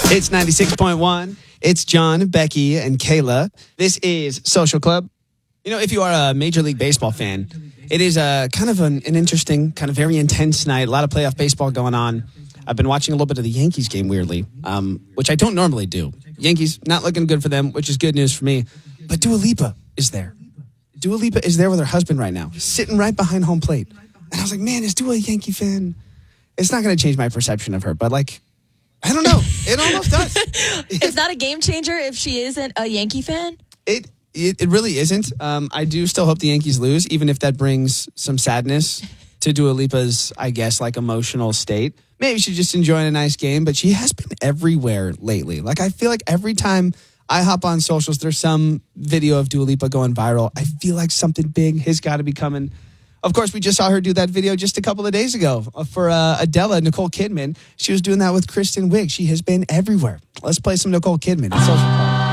It's 96.1. It's John, Becky, and Kayla. This is Social Club. You know, if you are a Major League Baseball fan, it is kind of an interesting, kind of very intense night. A lot of playoff baseball going on. I've been watching a little bit of the Yankees game, weirdly, which I don't normally do. Yankees not looking good for them, which is good news for me. But Dua Lipa is there. Dua Lipa is there with her husband right now, sitting right behind home plate. And I was like, man, is Dua a Yankee fan? It's not going to change my perception of her, but like, I don't know. It almost does. It's not a game changer if she isn't a Yankee fan? It really isn't. I do still hope the Yankees lose, even if that brings some sadness to Dua Lipa's, I guess, like emotional state. Maybe she's just enjoying a nice game, but she has been everywhere lately. Like, I feel like every time I hop on socials, there's some video of Dua Lipa going viral. I feel like something big has got to be coming. Of course, we just saw her do that video just a couple of days ago for Adele, Nicole Kidman. She was doing that with Kristen Wiig. She has been everywhere. Let's play some Nicole Kidman. It's Social Club.